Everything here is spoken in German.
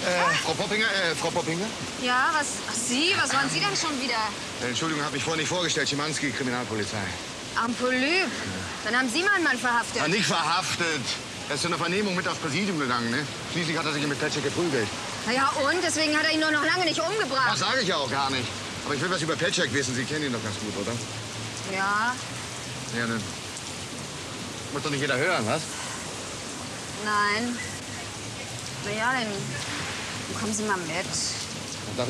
Frau Poppinger? Ja, was? Ach, Sie? Was waren Sie denn schon wieder? Entschuldigung, habe mich vorhin nicht vorgestellt. Schimanski, Kriminalpolizei. Ampolyp. Dann haben Sie meinen Mann verhaftet. Ja, nicht verhaftet. Er ist zu einer Vernehmung mit aufs Präsidium gegangen, ne? Schließlich hat er sich mit Petschek geprügelt. Na ja, und? Deswegen hat er ihn nur noch lange nicht umgebracht. Das sage ich ja auch gar nicht. Aber ich will was über Petschek wissen. Sie kennen ihn doch ganz gut, oder? Ja, Ja, ne? Muss doch nicht jeder hören, was? nein. Na ja, dann kommen Sie mal mit.